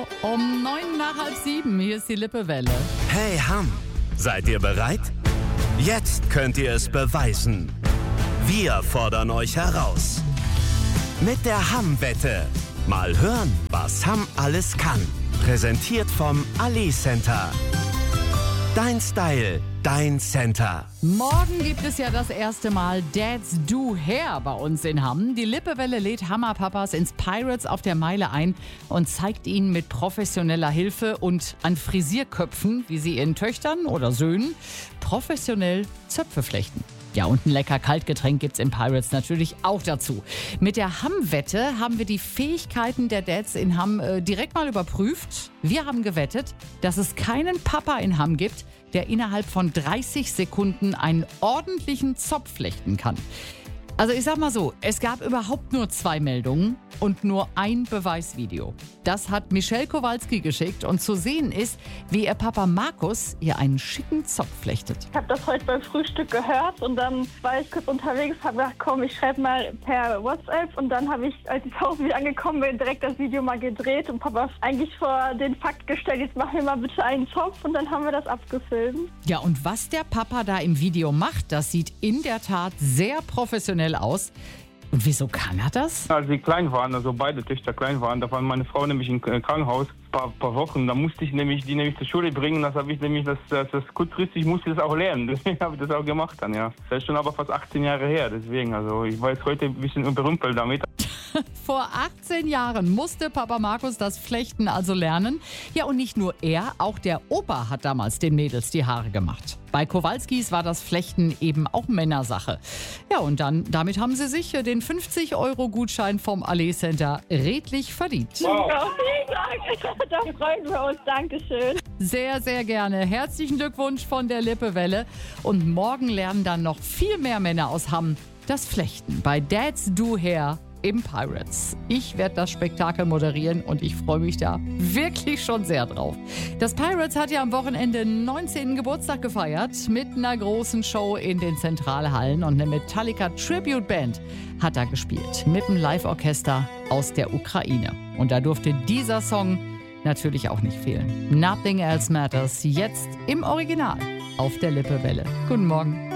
Um 6:09, hier ist die Lippewelle. Hey Hamm, seid ihr bereit? Jetzt könnt ihr es beweisen. Wir fordern euch heraus. Mit der Hamm-Wette. Mal hören, was Hamm alles kann. Präsentiert vom Ali Center. Dein Style, dein Center. Morgen gibt es ja das erste Mal Dad's Do Hair bei uns in Hamm. Die Lippewelle lädt Hammerpapas ins Pirates auf der Meile ein und zeigt ihnen mit professioneller Hilfe und an Frisierköpfen, wie sie ihren Töchtern oder Söhnen professionell Zöpfe flechten. Ja, und ein lecker Kaltgetränk gibt's im Pirates natürlich auch dazu. Mit der Hamm-Wette haben wir die Fähigkeiten der Dads in Hamm direkt mal überprüft. Wir haben gewettet, dass es keinen Papa in Hamm gibt, der innerhalb von 30 Sekunden einen ordentlichen Zopf flechten kann. Also ich sag mal so, es gab überhaupt nur 2 Meldungen und nur ein Beweisvideo. Das hat Michelle Kowalski geschickt und zu sehen ist, wie ihr Papa Markus ihr einen schicken Zopf flechtet. Ich habe das heute beim Frühstück gehört und dann war ich kurz unterwegs, habe gedacht, komm, ich schreibe mal per WhatsApp und dann habe ich, als ich zu Hause wieder angekommen bin, direkt das Video mal gedreht und Papa eigentlich vor den Fakt gestellt, jetzt mach mir mal bitte einen Zopf und dann haben wir das abgefilmt. Ja, und was der Papa da im Video macht, das sieht in der Tat sehr professionell aus. Und wieso kann er das? Als sie klein waren, also beide Töchter klein waren, da war meine Frau nämlich im Krankenhaus ein paar Wochen. Da musste ich die zur Schule bringen. Das habe ich nämlich, das kurzfristig musste ich das auch lernen. Deswegen habe ich das auch gemacht dann, ja. Das ist schon aber fast 18 Jahre her, deswegen. Also ich war jetzt heute ein bisschen überrumpelt damit. Vor 18 Jahren musste Papa Markus das Flechten also lernen. Ja, und nicht nur er, auch der Opa hat damals den Mädels die Haare gemacht. Bei Kowalskis war das Flechten eben auch Männersache. Ja, und damit haben sie sich den 50-Euro-Gutschein vom Ali Center redlich verdient. Wow. Ja, vielen Dank. Da freuen wir uns. Dankeschön. Sehr, sehr gerne. Herzlichen Glückwunsch von der Lippewelle. Und morgen lernen dann noch viel mehr Männer aus Hamm das Flechten bei Dad's Do Hair im Pirates. Ich werde das Spektakel moderieren und ich freue mich da wirklich schon sehr drauf. Das Pirates hat ja am Wochenende 19. Geburtstag gefeiert mit einer großen Show in den Zentralhallen und eine Metallica Tribute Band hat da gespielt mit einem Live-Orchester aus der Ukraine. Und da durfte dieser Song natürlich auch nicht fehlen. Nothing Else Matters, jetzt im Original auf der Lippewelle. Guten Morgen.